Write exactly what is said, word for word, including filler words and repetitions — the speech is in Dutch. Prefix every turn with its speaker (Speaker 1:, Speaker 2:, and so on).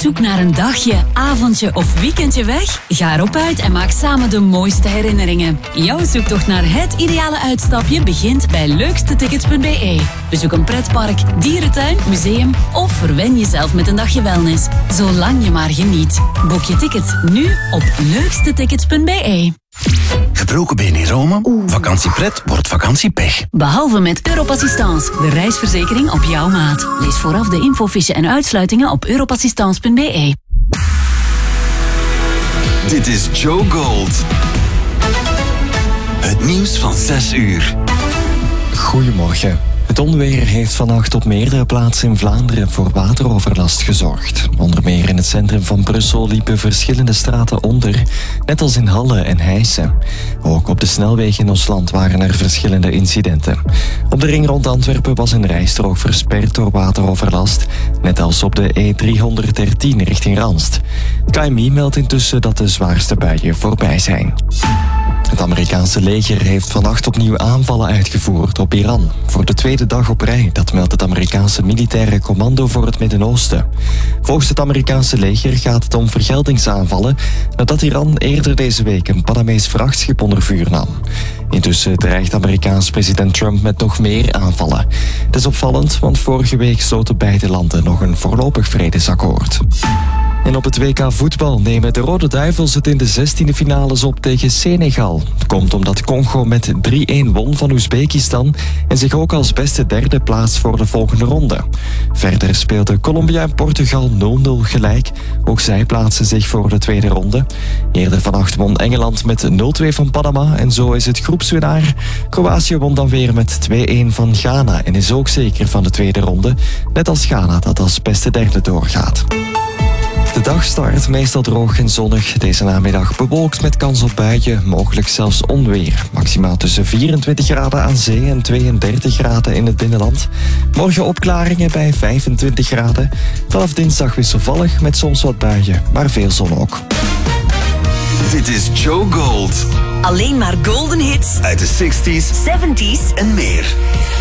Speaker 1: zoek naar een dagje, avondje of weekendje weg? Ga erop uit en maak samen de mooiste herinneringen. Jouw zoektocht naar het ideale uitstapje begint bij leukste tickets punt b e. Bezoek een pretpark, dierentuin, museum of verwen jezelf met een dagje wellness. Zolang je maar geniet. Boek je ticket nu op leukste tickets punt b e.
Speaker 2: Gebroken been in Rome? Vakantiepret wordt vakantiepech.
Speaker 1: Behalve met Europassistance, de reisverzekering op jouw maat. Lees vooraf de infofiche en uitsluitingen op europassistance punt b e.
Speaker 2: Dit is Joe Gold. Het nieuws van zes uur.
Speaker 3: Goedemorgen. Het onweer heeft vannacht op meerdere plaatsen in Vlaanderen voor wateroverlast gezorgd. Onder meer in het centrum van Brussel liepen verschillende straten onder, net als in Halle en Heisse. Ook op de snelwegen in ons land waren er verschillende incidenten. Op de ring rond Antwerpen was een rijstrook versperd door wateroverlast, net als op de E driehonderddertien richting Ranst. Het K M I meldt intussen dat de zwaarste buien voorbij zijn. Het Amerikaanse leger heeft vannacht opnieuw aanvallen uitgevoerd op Iran. Voor de tweede dag op rij, dat meldt het Amerikaanse militaire commando voor het Midden-Oosten. Volgens het Amerikaanse leger gaat het om vergeldingsaanvallen nadat Iran eerder deze week een Panamees vrachtschip onder vuur nam. Intussen dreigt Amerikaans president Trump met nog meer aanvallen. Het is opvallend, want vorige week sloten beide landen nog een voorlopig vredesakkoord. En op het W K voetbal nemen de Rode Duivels het in de zestiende finales op tegen Senegal. Het komt omdat Congo met drie-een won van Oezbekistan en zich ook als beste derde plaatst voor de volgende ronde. Verder speelden Colombia en Portugal nul nul gelijk. Ook zij plaatsen zich voor de tweede ronde. Eerder vannacht won Engeland met nul twee van Panama en zo is het groepswinnaar. Kroatië won dan weer met twee-een van Ghana en is ook zeker van de tweede ronde. Net als Ghana dat als beste derde doorgaat. De dag start meestal droog en zonnig. Deze namiddag bewolkt met kans op buien, mogelijk zelfs onweer. Maximaal tussen vierentwintig graden aan zee en tweeëndertig graden in het binnenland. Morgen opklaringen bij vijfentwintig graden. Vanaf dinsdag wisselvallig met soms wat buien, maar veel zon ook.
Speaker 2: Dit is Joe Gold.
Speaker 1: Alleen maar golden hits
Speaker 2: Uit de zestig's
Speaker 1: zeventig's
Speaker 2: en meer.